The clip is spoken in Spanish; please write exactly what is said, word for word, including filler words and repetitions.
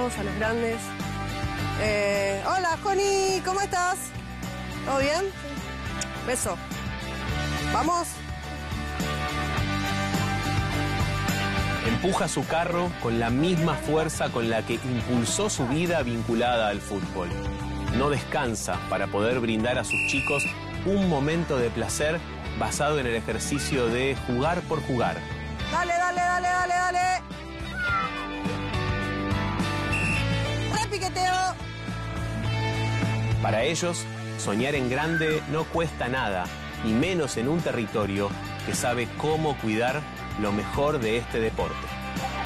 chicos, a los grandes. Eh, hola, Joni, ¿cómo estás? ¿Todo bien? Beso. ¿Vamos? Empuja su carro con la misma fuerza con la que impulsó su vida vinculada al fútbol. No descansa para poder brindar a sus chicos un momento de placer basado en el ejercicio de jugar por jugar. Dale, dale, dale, dale, dale. Repiqueteo. Para ellos, soñar en grande no cuesta nada, y menos en un territorio que sabe cómo cuidar lo mejor de este deporte.